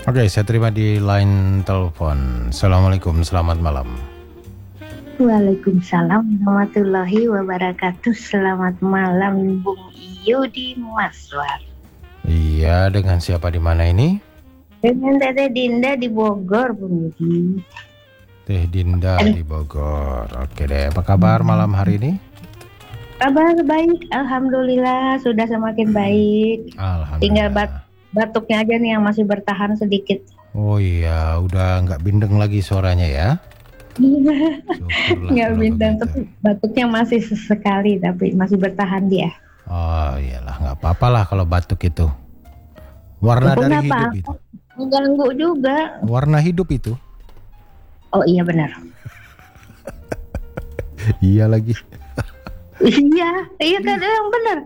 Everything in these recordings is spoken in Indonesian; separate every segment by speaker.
Speaker 1: Oke, saya terima di line telepon. Assalamualaikum, selamat malam.
Speaker 2: Waalaikumsalam warahmatullahi wabarakatuh. Selamat malam Bung Iyo di Maswar.
Speaker 1: Iya, dengan siapa di mana ini?
Speaker 2: Dengan Teteh Dinda di Bogor, Bung Yudi.
Speaker 1: Teh Dinda di Bogor. Oke deh, apa kabar malam hari ini?
Speaker 2: Kabar baik, alhamdulillah sudah semakin baik.
Speaker 1: Alhamdulillah.
Speaker 2: Tinggal batuknya aja nih yang masih bertahan sedikit.
Speaker 1: Oh iya, udah nggak bindeng lagi suaranya ya? Syukurlah
Speaker 2: Nggak
Speaker 1: kalau
Speaker 2: bintang,
Speaker 1: begitu.
Speaker 2: tapi batuknya masih sesekali, tapi masih bertahan dia.
Speaker 1: Oh iyalah, nggak apa-apa lah kalau batuk itu. Warna
Speaker 2: Itu
Speaker 1: dari
Speaker 2: nggak
Speaker 1: hidup
Speaker 2: apa-apa.
Speaker 1: itu.
Speaker 2: Mengganggu juga.
Speaker 1: Warna hidup itu.
Speaker 2: Oh iya benar.
Speaker 1: Iya lagi.
Speaker 2: Iya kan yang benar.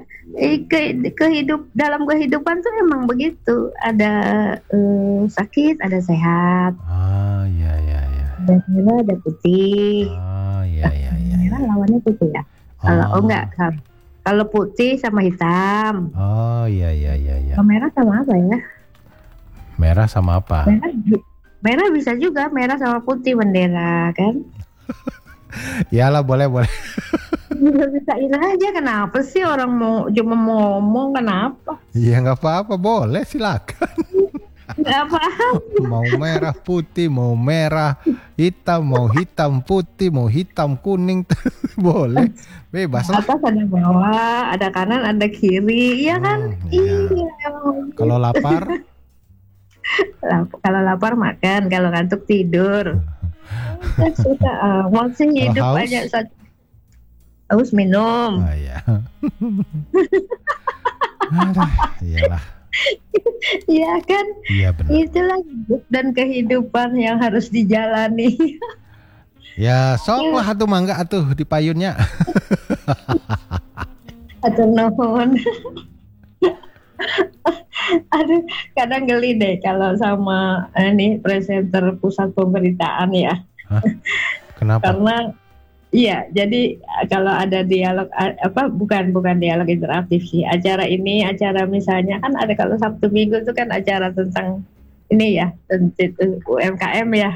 Speaker 2: Dalam kehidupan tuh emang begitu. Ada sakit, ada sehat.
Speaker 1: Ah iya.
Speaker 2: Ada merah, ada putih.
Speaker 1: Ah iya.
Speaker 2: Merah lawannya putih ya. Kalau enggak, kalau putih sama hitam.
Speaker 1: Oh iya.
Speaker 2: Kalau merah sama apa ya?
Speaker 1: Merah sama apa?
Speaker 2: Merah bisa juga merah sama putih bendera kan?
Speaker 1: Iyalah boleh.
Speaker 2: Bisa-bisain aja, kenapa sih orang cuma mau ngomong, kenapa?
Speaker 1: Iya nggak apa-apa, boleh silakan.
Speaker 2: Nggak apa-apa.
Speaker 1: Mau merah putih, mau merah hitam, mau hitam putih, mau hitam kuning, boleh, bebas lah.
Speaker 2: Atas ada bawah, ada kanan, ada kiri, iya kan?
Speaker 1: Iya.
Speaker 2: Iya. Emang.
Speaker 1: Kalau lapar,
Speaker 2: Kalau lapar makan, kalau ngantuk tidur. Suka amat sih hidup
Speaker 1: haus?
Speaker 2: aja. Haus minum.
Speaker 1: oh iya. Aduh, iyalah,
Speaker 2: Iya kan?
Speaker 1: iya benar.
Speaker 2: Itulah hidup dan kehidupan yang harus dijalani.
Speaker 1: Ya sok lah atuh mangga atuh di payunnya.
Speaker 2: Atau nuhun. Aduh, kadang geli deh kalau sama ini presenter pusat pemberitaan ya.
Speaker 1: Hah? Kenapa?
Speaker 2: Karena iya, jadi kalau ada dialog bukan dialog interaktif sih. Acara misalnya kan ada, kalau Sabtu Minggu itu kan acara tentang ini ya, tentang UMKM ya.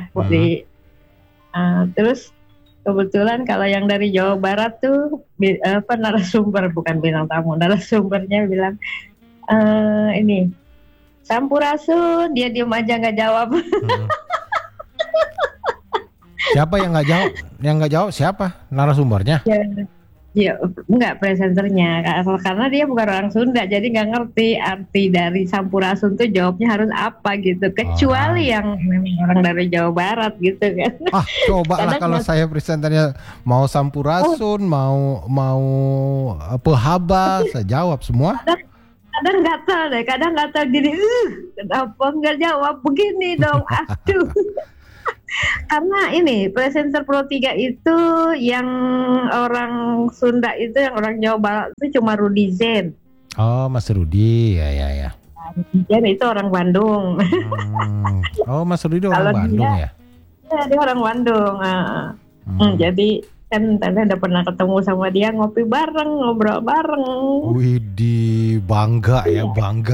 Speaker 2: Terus kebetulan kalau yang dari Jawa Barat tuh narasumber, bukan bintang tamu, narasumbernya bilang ini Sampurasun, dia diem aja nggak jawab.
Speaker 1: Siapa yang nggak jawab? Yang nggak jawab siapa? Narasumbernya?
Speaker 2: Ya, enggak, presenternya, karena dia bukan orang Sunda, jadi nggak ngerti arti dari Sampurasun tuh jawabnya harus apa gitu, kecuali yang memang orang dari Jawa Barat gitu kan.
Speaker 1: Coba lah kalau saya presenternya mau Sampurasun, mau Pehaba, saya jawab semua.
Speaker 2: Kadang gatal gini, kenapa nggak jawab begini dong, aduh. Karena ini presenter Pro 3 itu yang orang Sunda itu, yang orang Jawa Barat itu cuma Rudy Zen.
Speaker 1: Oh, Mas Rudi, ya.
Speaker 2: Rudy Zen itu orang Bandung.
Speaker 1: Oh, Mas Rudi orang Bandung ya?
Speaker 2: Iya, dia orang Bandung. Jadi kan tadi udah pernah ketemu sama dia, ngopi bareng, ngobrol bareng.
Speaker 1: Widih, bangga ya.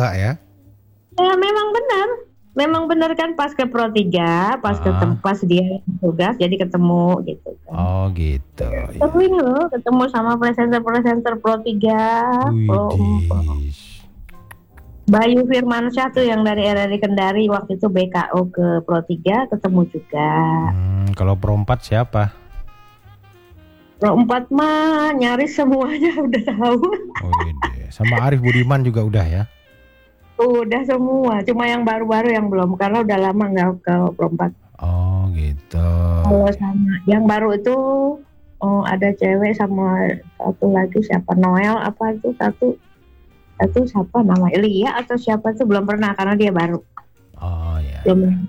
Speaker 2: Ya memang benar kan, pas ke Pro 3, pas dia tugas jadi ketemu gitu kan.
Speaker 1: Oh gitu.
Speaker 2: Sering loh ketemu sama presenter Pro 3.
Speaker 1: Widih.
Speaker 2: Bayu Firmansyah tuh yang dari RRI Kendari waktu itu BKO ke Pro 3 ketemu juga.
Speaker 1: Kalau Pro 4 siapa?
Speaker 2: Pro 4 mah nyaris semuanya udah tahu.
Speaker 1: Oh widih. Sama Arif Budiman juga udah ya?
Speaker 2: Udah semua, cuma yang baru-baru yang belum, karena udah lama nggak ke Pro 4.
Speaker 1: Oh gitu.
Speaker 2: Kalau sama yang baru itu ada cewek sama satu lagi, siapa, Noel apa itu, satu siapa nama, Elia atau siapa tuh, belum pernah karena dia baru.
Speaker 1: Oh ya.
Speaker 2: Belum.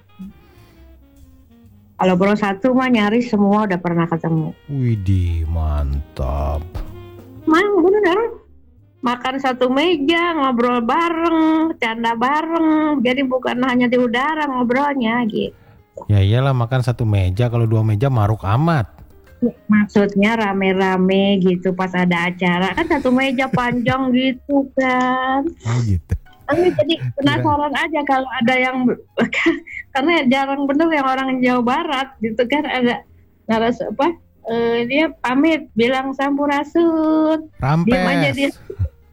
Speaker 2: Kalau Pro 1 mah nyaris semua udah pernah ketemu.
Speaker 1: Widih, mantap.
Speaker 2: Bener. Makan satu meja, ngobrol bareng, canda bareng. Jadi bukan hanya di udara ngobrolnya gitu.
Speaker 1: Ya iyalah, makan satu meja, kalau 2 meja maruk amat.
Speaker 2: Maksudnya rame-rame gitu pas ada acara, kan satu meja panjang gitu kan.
Speaker 1: Oh gitu.
Speaker 2: Tapi jadi penasaran aja kalau ada yang karena jarang bener yang orang Jawa Barat gitu kan, ada naras apa, dia pamit bilang sampurasun, diam aja dia.
Speaker 1: Rampes.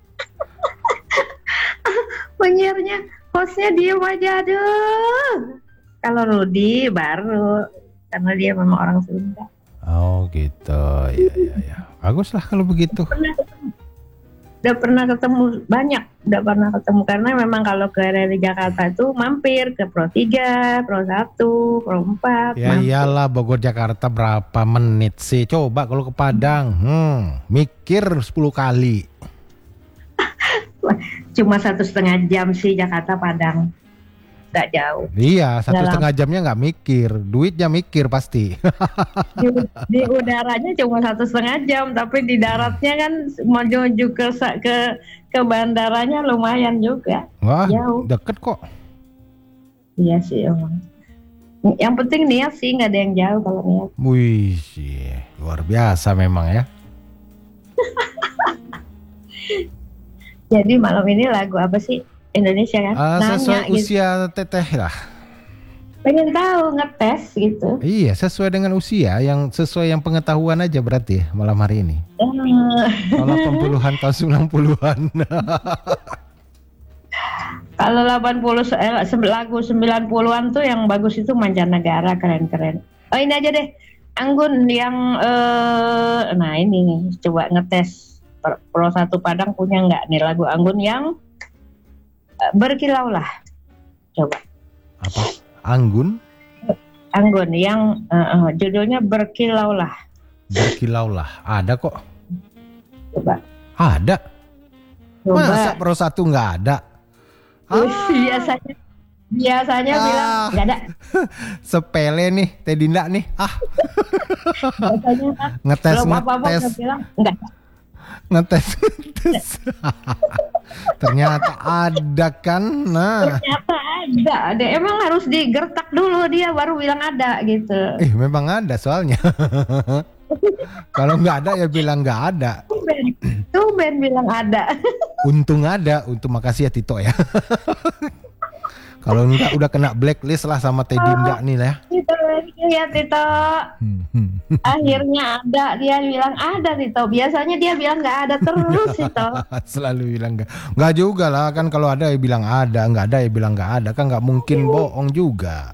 Speaker 2: Penyiarnya, hostnya diam aja, aduh. Kalau Rudi baru, karena dia memang orang Sunda.
Speaker 1: Oh gitu, ya. Bagus lah kalau begitu.
Speaker 2: Udah pernah ketemu banyak, udah pernah ketemu karena memang kalau ke RRI Jakarta itu mampir ke Pro 3, Pro 1, Pro 4.
Speaker 1: Ya
Speaker 2: mampir.
Speaker 1: iyalah, Bogor Jakarta berapa menit sih? Coba kalau ke Padang, mikir 10 kali.
Speaker 2: Cuma 1,5 jam sih Jakarta Padang, nggak jauh.
Speaker 1: Iya,
Speaker 2: Dalam.
Speaker 1: 1,5 jamnya nggak mikir, duitnya mikir pasti.
Speaker 2: Di udaranya cuma 1,5 jam, tapi di daratnya kan menuju ke bandaranya lumayan juga.
Speaker 1: Wah,
Speaker 2: Jauh.
Speaker 1: deket kok.
Speaker 2: Iya sih emang. Yang penting niat sih, nggak ada yang jauh kalau niat.
Speaker 1: Wih, luar biasa memang ya.
Speaker 2: Jadi malam ini lagu apa sih? Indonesia kan?
Speaker 1: Sesuai
Speaker 2: Nanya gitu.
Speaker 1: usia teteh lah.
Speaker 2: Pengen tahu, ngetes gitu.
Speaker 1: Iya, sesuai dengan usia, yang sesuai yang pengetahuan aja berarti malam hari ini. Kalau 80-an tahun 90-an.
Speaker 2: Kalau 80 lagu 90-an tuh yang bagus itu mancanegara, keren-keren. Oh ini aja deh, Anggun yang nah ini nih, coba ngetes Pro 1 Padang punya nggak nih lagu Anggun yang berkilaulah. Coba.
Speaker 1: Apa? Anggun?
Speaker 2: Anggun yang judulnya berkilaulah.
Speaker 1: Berkilaulah. Ada kok.
Speaker 2: Coba.
Speaker 1: Ada.
Speaker 2: Coba.
Speaker 1: Masa Pro 1 nggak ada?
Speaker 2: Biasanya bilang nggak ada.
Speaker 1: Sepele nih, Teh Dinda nih.
Speaker 2: Biasanya
Speaker 1: Ngetes.
Speaker 2: bilang enggak.
Speaker 1: Ngetes. Ternyata ada kan. Nah.
Speaker 2: Ternyata ada. Emang harus digertak dulu dia baru bilang ada gitu.
Speaker 1: Memang ada soalnya. Kalau nggak ada ya bilang nggak ada.
Speaker 2: Tumben bilang ada.
Speaker 1: Untung ada. Untung, makasih ya Tito ya. Kalau enggak udah kena blacklist lah sama Teh Dinda nih lah.
Speaker 2: Tito. Akhirnya ada, dia bilang ada Tito. Biasanya dia bilang nggak ada terus Tito.
Speaker 1: Selalu bilang nggak juga lah kan, kalau ada ya bilang ada, nggak ada ya bilang nggak ada, kan nggak mungkin bohong juga.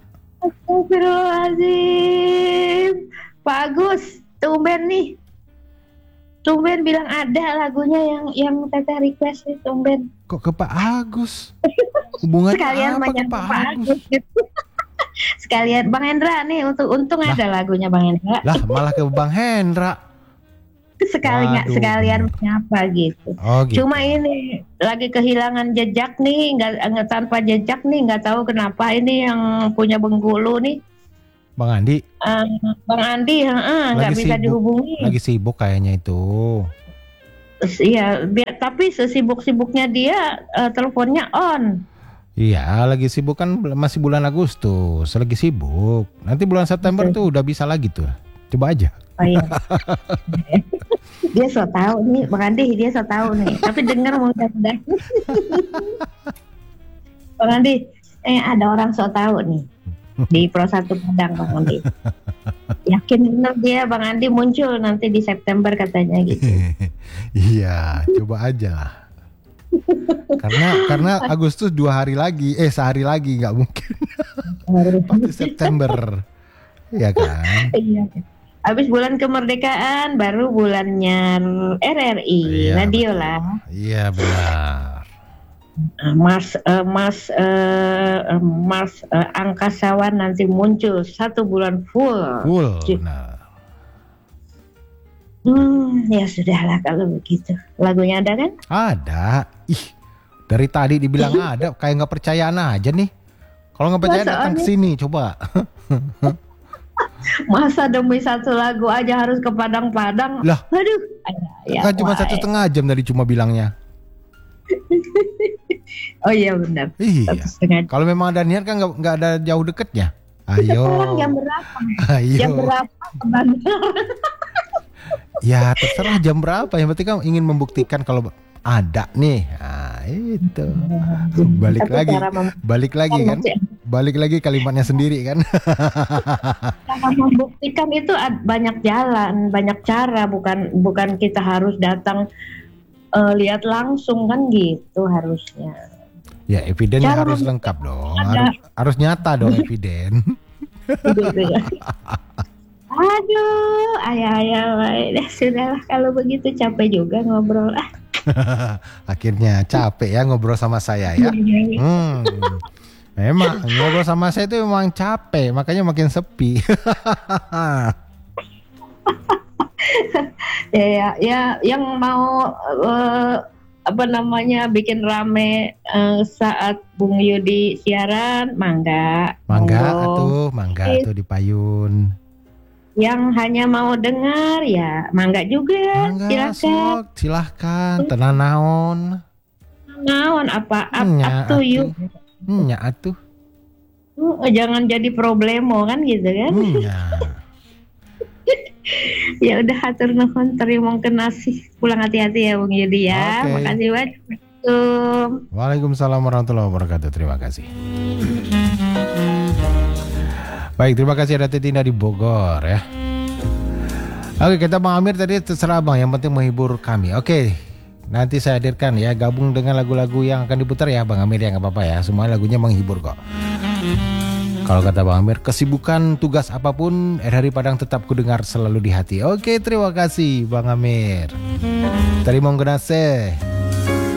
Speaker 2: Astagfirullahaladzim. Pak Agus, tumben nih. Tumben bilang ada lagunya yang Teteh request nih, tumben.
Speaker 1: Kok ke Pak Agus? Hubungannya
Speaker 2: Sekalian
Speaker 1: apa ke Pak Agus?
Speaker 2: gitu. Sekalian Bang Hendra nih, untung ada lagunya Bang Hendra.
Speaker 1: Lah malah ke Bang Hendra.
Speaker 2: Sekalian menyapa gitu.
Speaker 1: Oh, gitu.
Speaker 2: Cuma ini lagi kehilangan jejak nih, nggak tanpa jejak nih, nggak tahu kenapa ini yang punya Bengkulu nih.
Speaker 1: Bang Andi.
Speaker 2: Bang Andi, nggak bisa dihubungi.
Speaker 1: Lagi sibuk kayaknya itu.
Speaker 2: Iya, tapi sesibuk-sibuknya dia teleponnya on.
Speaker 1: Iya, lagi sibuk kan, masih bulan Agustus, lagi sibuk. Nanti bulan September tuh udah bisa lagi tuh. Coba aja.
Speaker 2: Oh iya. Dia so tahu nih, Bang Andi, dia so tahu nih. Tapi dengar mudah-mudahan. Bang Andi, ada orang so tahu nih di Pro 1 Padang, Bang Andi. Yakin benar dia Bang Andi muncul nanti di September katanya gitu.
Speaker 1: Iya, coba aja lah. Karena Agustus 2 hari lagi, sehari lagi nggak mungkin. Pasti September, ya kan?
Speaker 2: Iya. Habis bulan kemerdekaan baru bulannya RRI,
Speaker 1: Iya,
Speaker 2: radio lah.
Speaker 1: Iya benar.
Speaker 2: Mars angkasawan nanti muncul 1 bulan full.
Speaker 1: Nah.
Speaker 2: Ya sudahlah kalau begitu. Lagunya ada kan?
Speaker 1: Ada. Dari tadi dibilang ada, kayak nggak percayaan aja nih. Kalau nggak percaya datang ke sini, coba.
Speaker 2: Masa demi 1 lagu aja harus ke Padang-Padang?
Speaker 1: Lah,
Speaker 2: aduh.
Speaker 1: Kan cuma 1,5 jam tadi cuma bilangnya.
Speaker 2: Oh iya benar.
Speaker 1: Iya. Kalau memang ada niat kan nggak ada jauh deketnya. Ayo.
Speaker 2: Sekarang jam berapa?
Speaker 1: Ayo.
Speaker 2: Jam berapa ke bandar?
Speaker 1: Ya terserah jam berapa. Yang penting kan ingin membuktikan kalau ada nih. Nah, itu. Balik
Speaker 2: Tapi
Speaker 1: lagi.
Speaker 2: cara
Speaker 1: Balik lagi kan? Balik lagi kalimatnya sendiri kan?
Speaker 2: cara membuktikan itu banyak jalan, banyak cara, bukan kita harus datang lihat langsung kan gitu harusnya.
Speaker 1: Ya, evidennya
Speaker 2: Cara
Speaker 1: harus lengkap dong.
Speaker 2: ada.
Speaker 1: Harus nyata dong eviden.
Speaker 2: Gitu ya. Aduh, ayah, sudahlah kalau begitu capek juga ngobrol.
Speaker 1: Akhirnya capek ya ngobrol sama saya ya. Memang ngobrol sama saya itu memang capek, makanya makin sepi.
Speaker 2: ya, yang mau bikin rame saat Bung Yudi siaran, mangga
Speaker 1: atuh di payun.
Speaker 2: Yang hanya mau dengar ya mangga juga,
Speaker 1: silahkan tenan naon
Speaker 2: apa atuh yuk.
Speaker 1: Nya atuh.
Speaker 2: Jangan jadi problemo kan gitu kan. Ya udah hatur nuhun, terima kasih, pulang hati-hati ya Bung Yudi ya.
Speaker 1: Okay.
Speaker 2: Makasih banyak.
Speaker 1: Waalaikumsalam warahmatullahi wabarakatuh. Terima kasih. Baik, terima kasih ada Tetina di Bogor ya. Oke, kita Bang Amir tadi terserah Bang, yang penting menghibur kami. Oke, nanti saya hadirkan ya, gabung dengan lagu-lagu yang akan diputar ya Bang Amir ya, nggak apa-apa ya, semua lagunya menghibur kok. Kalau kata Bang Amir, kesibukan tugas apapun, RRI Padang tetap kudengar selalu di hati. Oke, terima kasih Bang Amir. Terima kasih.